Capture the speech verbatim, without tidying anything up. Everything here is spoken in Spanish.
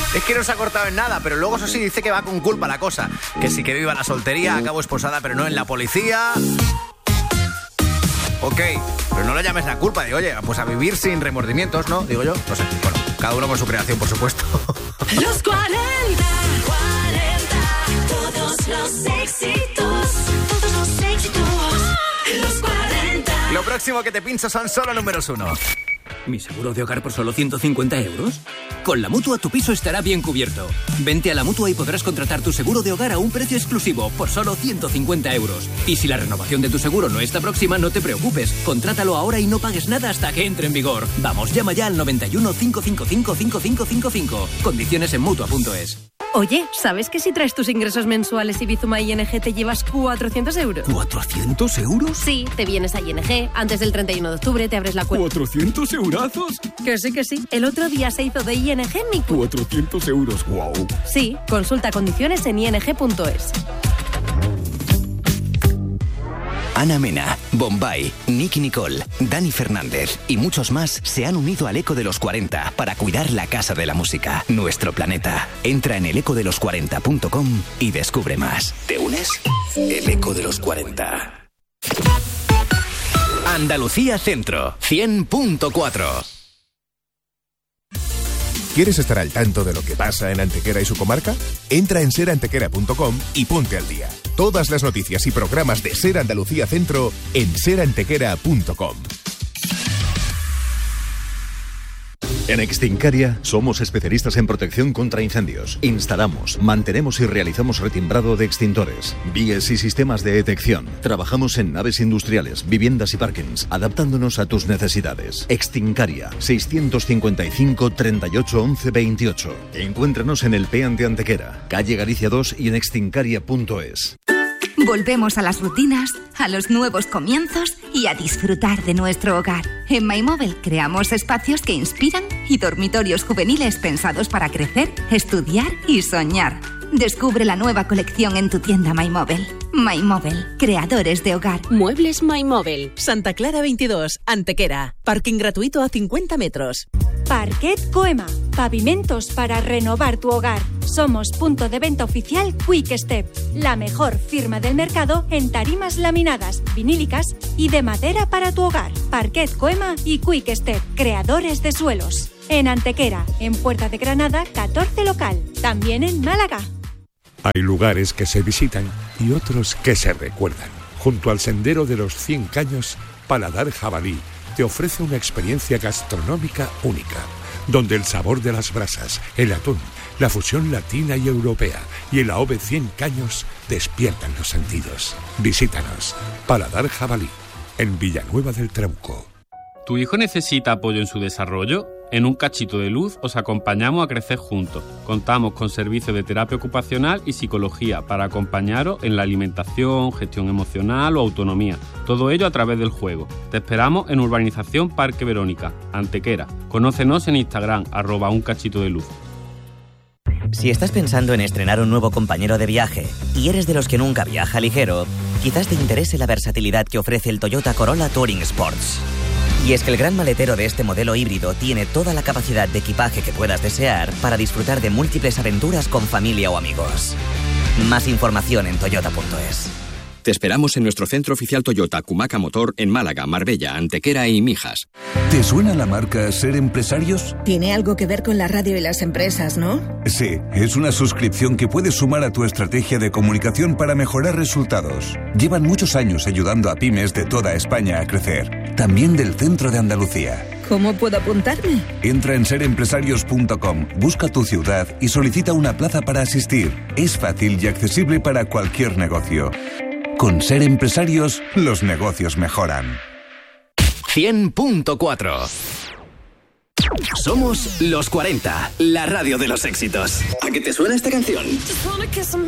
Es que no se ha cortado en nada, pero luego eso sí dice que va con culpa la cosa. Que sí que viva la soltería, acabo esposada, pero no en la policía. Ok, pero no le llames la culpa. Digo, oye, pues a vivir sin remordimientos, ¿no? Digo yo, no sé. Bueno, cada uno con su creación, por supuesto. Los cuarenta, cuarenta, todos los éxitos, todos los éxitos, los cuarenta. Lo próximo que te pincho son solo números uno. ¿Mi seguro de hogar por solo ciento cincuenta euros? Con la Mutua tu piso estará bien cubierto. Vente a la Mutua y podrás contratar tu seguro de hogar a un precio exclusivo por solo ciento cincuenta euros. Y si la renovación de tu seguro no está próxima, no te preocupes. Contrátalo ahora y no pagues nada hasta que entre en vigor. Vamos, llama ya al noventa y uno, cinco cinco cinco, cinco cinco cinco cinco. Condiciones en Mutua punto es. Oye, ¿sabes que si traes tus ingresos mensuales y Bizuma I N G te llevas cuatrocientos euros? ¿cuatrocientos euros? Sí, te vienes a I N G, antes del treinta y uno de octubre te abres la cuenta. ¿cuatrocientos eurazos? Que sí, que sí. El otro día se hizo de I N G en mi cuenta. cuatrocientos euros, wow. Sí, consulta condiciones en I N G punto es. Ana Mena, Bombay, Nicky Nicole, Dani Fernández y muchos más se han unido al Eco de los cuarenta para cuidar la casa de la música, nuestro planeta. Entra en el eco de los cuarenta punto com y descubre más. ¿Te unes? El Eco de los cuarenta. Andalucía Centro, cien punto cuatro. ¿Quieres estar al tanto de lo que pasa en Antequera y su comarca? Entra en ser antequera punto com y ponte al día. Todas las noticias y programas de Ser Andalucía Centro en ser antequera punto com. En Extincaria somos especialistas en protección contra incendios. Instalamos, mantenemos y realizamos retimbrado de extintores, vías y sistemas de detección. Trabajamos en naves industriales, viviendas y parkings, adaptándonos a tus necesidades. Extincaria, seiscientos cincuenta y cinco, treinta y ocho, once, veintiocho. Encuéntranos en el Pean de Antequera, calle Galicia dos y en extincaria punto es. Volvemos a las rutinas, a los nuevos comienzos y a disfrutar de nuestro hogar. En MyMóvil creamos espacios que inspiran y dormitorios juveniles pensados para crecer, estudiar y soñar. Descubre la nueva colección en tu tienda MyMóvil. MyMóvil, creadores de hogar. Muebles MyMóvil, Santa Clara veintidós, Antequera. Parking gratuito a cincuenta metros. Parquet Coema, pavimentos para renovar tu hogar. Somos punto de venta oficial Quick Step, la mejor firma del mercado en tarimas laminadas, vinílicas y de madera para tu hogar. Parquet Coema y Quick Step, creadores de suelos. En Antequera, en Puerta de Granada, catorce local. También en Málaga. Hay lugares que se visitan y otros que se recuerdan. Junto al sendero de los cien caños, Paladar Jabalí te ofrece una experiencia gastronómica única, donde el sabor de las brasas, el atún, la fusión latina y europea y el AOVE cien caños despiertan los sentidos. Visítanos, Paladar Jabalí, en Villanueva del Trauco. ¿Tu hijo necesita apoyo en su desarrollo? En Un Cachito de Luz os acompañamos a crecer juntos. Contamos con servicios de terapia ocupacional y psicología para acompañaros en la alimentación, gestión emocional o autonomía. Todo ello a través del juego. Te esperamos en Urbanización Parque Verónica, Antequera. Conócenos en Instagram, arroba Un Cachito de Luz. Si estás pensando en estrenar un nuevo compañero de viaje y eres de los que nunca viaja ligero, quizás te interese la versatilidad que ofrece el Toyota Corolla Touring Sports. Y es que el gran maletero de este modelo híbrido tiene toda la capacidad de equipaje que puedas desear para disfrutar de múltiples aventuras con familia o amigos. Más información en toyota punto es. Te esperamos en nuestro centro oficial Toyota Cumaca Motor en Málaga, Marbella, Antequera y Mijas. ¿Te suena la marca Ser Empresarios? Tiene algo que ver con la radio y las empresas, ¿no? Sí, es una suscripción que puedes sumar a tu estrategia de comunicación para mejorar resultados. Llevan muchos años ayudando a pymes de toda España a crecer, también del centro de Andalucía. ¿Cómo puedo apuntarme? Entra en ser empresarios punto com, busca tu ciudad y solicita una plaza para asistir. Es fácil y accesible para cualquier negocio. Con Ser Empresarios, los negocios mejoran. cien punto cuatro. Somos los cuarenta, la radio de los éxitos. ¿A qué te suena esta canción?